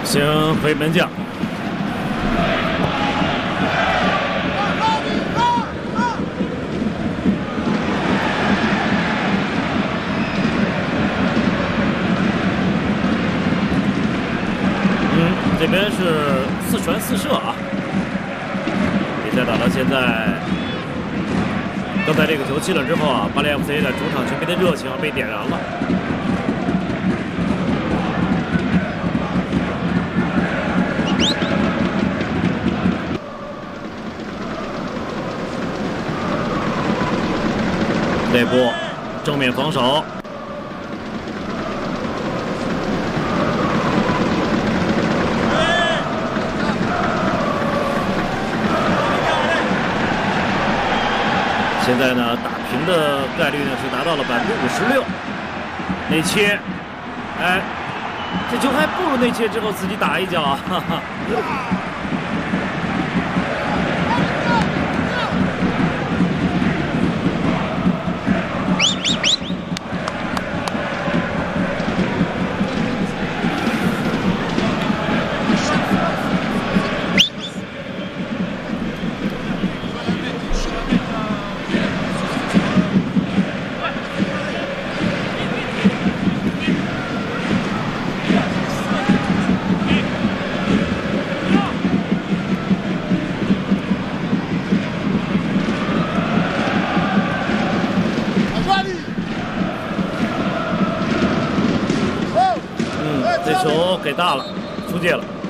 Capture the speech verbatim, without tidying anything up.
行，回门将。嗯，这边是四传四射啊。比赛打到现在，刚才这个球进了之后啊，巴黎 F C 的主场球迷的热情被点燃了。 内部正面防守，现在呢打平的概率呢是达到了百分之五十六。内切，哎，这球还不如内切之后自己打一脚啊！哈哈。 这球给大了，出界了。